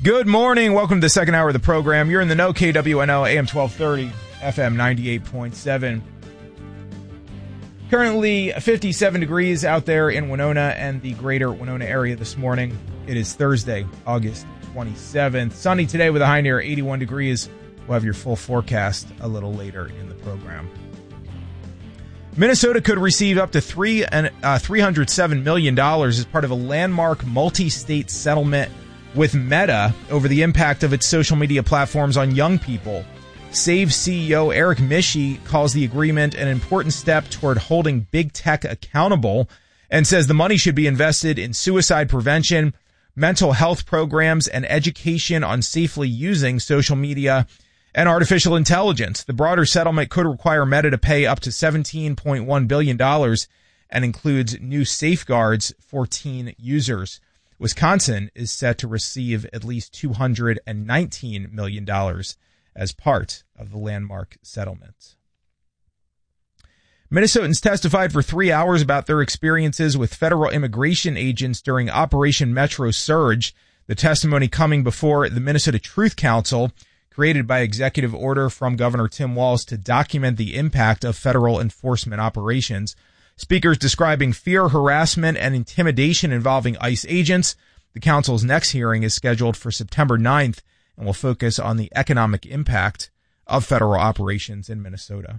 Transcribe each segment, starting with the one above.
Good morning. Welcome to the second hour of the program. You're in the know, KWNO, AM 1230, FM 98.7. Currently 57 degrees out there in Winona and the greater Winona area this morning. It is Thursday, August 27th. Sunny today with a high near 81 degrees. We'll have your full forecast a little later in the program. Minnesota could receive up to $307 million as part of a landmark multi-state settlement with Meta over the impact of its social media platforms on young people. Save CEO Eric Mischie calls the agreement an important step toward holding big tech accountable and says the money should be invested in suicide prevention, mental health programs, and education on safely using social media and artificial intelligence. The broader settlement could require Meta to pay up to $17.1 billion and includes new safeguards for teen users. Wisconsin is set to receive at least $219 million as part of the landmark settlement. Minnesotans testified for 3 hours about their experiences with federal immigration agents during Operation Metro Surge, the testimony coming before the Minnesota Truth Council, created by executive order from Governor Tim Walz to document the impact of federal enforcement operations. Speakers describing fear, harassment, and intimidation involving ICE agents. The council's next hearing is scheduled for September 9th and will focus on the economic impact of federal operations in Minnesota.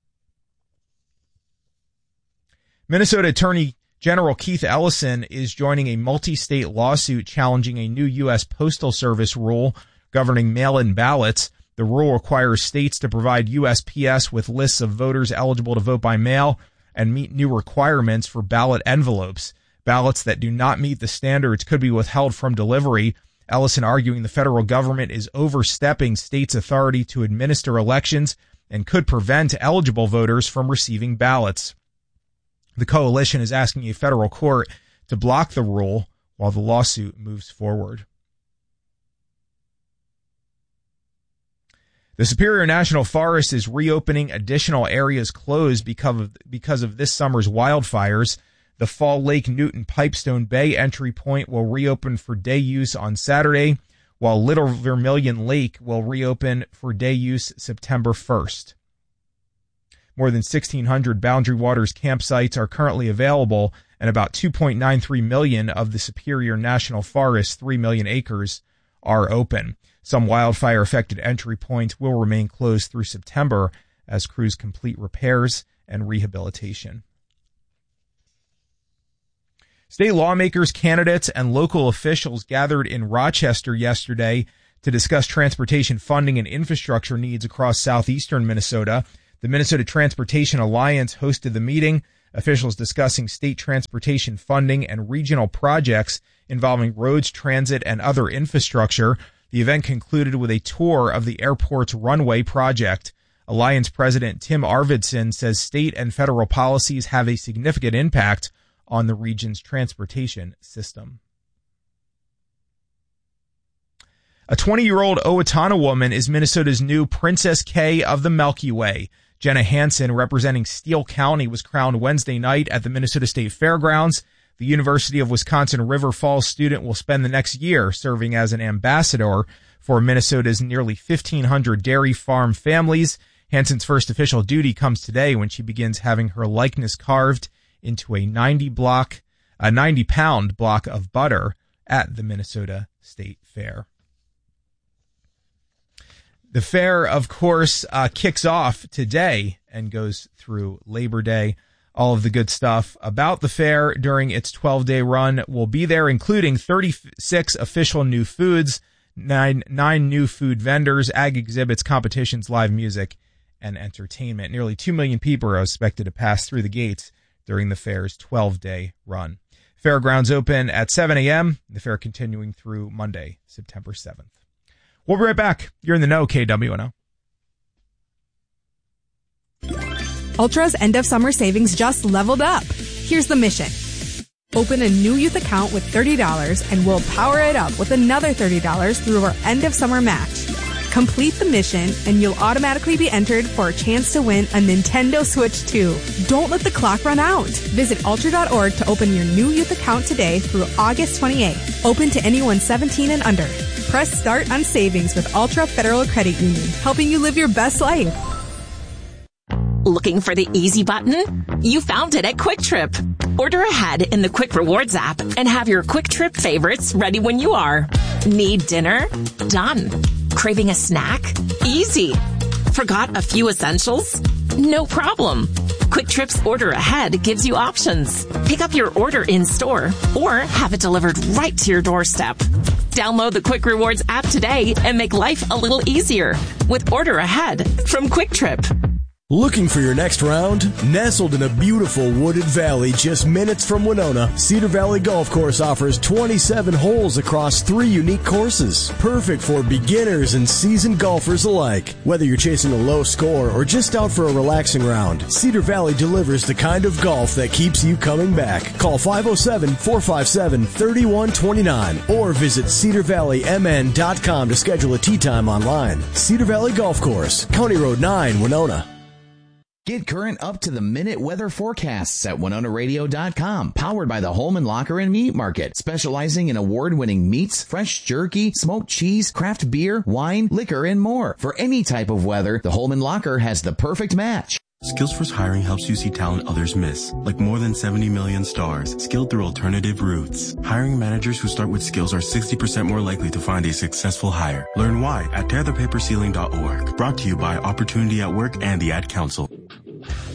Minnesota Attorney General Keith Ellison is joining a multi-state lawsuit challenging a new U.S. Postal Service rule governing mail-in ballots. The rule requires states to provide USPS with lists of voters eligible to vote by mail and meet new requirements for ballot envelopes. Ballots that do not meet the standards could be withheld from delivery. Ellison arguing the federal government is overstepping states' authority to administer elections and could prevent eligible voters from receiving ballots. The coalition is asking a federal court to block the rule while the lawsuit moves forward. The Superior National Forest is reopening additional areas closed because of this summer's wildfires. The Fall Lake Newton Pipestone Bay entry point will reopen for day use on Saturday, while Little Vermilion Lake will reopen for day use September 1st. More than 1,600 Boundary Waters campsites are currently available, and about 2.93 million of the Superior National Forest's 3 million acres are open. Some wildfire-affected entry points will remain closed through September as crews complete repairs and rehabilitation. State lawmakers, candidates, and local officials gathered in Rochester yesterday to discuss transportation funding and infrastructure needs across southeastern Minnesota. The Minnesota Transportation Alliance hosted the meeting, officials discussing state transportation funding and regional projects involving roads, transit, and other infrastructure. The event concluded with a tour of the airport's runway project. Alliance President Tim Arvidsson says state and federal policies have a significant impact on the region's transportation system. A 20-year-old Owatonna woman is Minnesota's new Princess K of the Milky Way. Jenna Hansen, representing Steele County, was crowned Wednesday night at the Minnesota State Fairgrounds. The University of Wisconsin River Falls student will spend the next year serving as an ambassador for Minnesota's nearly 1,500 dairy farm families. Hansen's first official duty comes today when she begins having her likeness carved into a 90-pound block of butter at the Minnesota State Fair. The fair, of course, kicks off today and goes through Labor Day. All of the good stuff about the fair during its 12-day run will be there, including 36 official new foods, nine new food vendors, ag exhibits, competitions, live music, and entertainment. Nearly 2 million people are expected to pass through the gates during the fair's 12-day run. Fairgrounds open at 7 a.m., the fair continuing through Monday, September 7th. We'll be right back. You're in the know, KWNO. Ultra's end of summer savings just leveled up. Here's the mission. Open a new youth account with $30 and we'll power it up with another $30 through our end of summer match. Complete the mission and you'll automatically be entered for a chance to win a Nintendo Switch 2. Don't let the clock run out. Visit ultra.org to open your new youth account today through August 28th. Open to anyone 17 and under. Press start on savings with Ultra Federal Credit Union, helping you live your best life. Looking for the easy button? You found it at Quick Trip. Order ahead in the Quick Rewards app and have your Quick Trip favorites ready when you are. Need dinner? Done. Craving a snack? Easy. Forgot a few essentials? No problem. Quick Trip's order ahead gives you options. Pick up your order in store or have it delivered right to your doorstep. Download the Quick Rewards app today and make life a little easier with Order Ahead from Quick Trip. Looking for your next round? Nestled in a beautiful wooded valley just minutes from Winona, Cedar Valley Golf Course offers 27 holes across 3 unique courses. Perfect for beginners and seasoned golfers alike. Whether you're chasing a low score or just out for a relaxing round, Cedar Valley delivers the kind of golf that keeps you coming back. Call 507-457-3129 or visit cedarvalleymn.com to schedule a tee time online. Cedar Valley Golf Course, County Road 9, Winona. Get current up-to-the-minute weather forecasts at WinonaRadio.com. Powered by the Holman Locker and Meat Market. Specializing in award-winning meats, fresh jerky, smoked cheese, craft beer, wine, liquor, and more. For any type of weather, the Holman Locker has the perfect match. Skillsforce Hiring helps you see talent others miss, like more than 70 million stars, skilled through alternative routes. Hiring managers who start with skills are 60% more likely to find a successful hire. Learn why at tearthepaperceiling.org. Brought to you by Opportunity at Work and the Ad Council.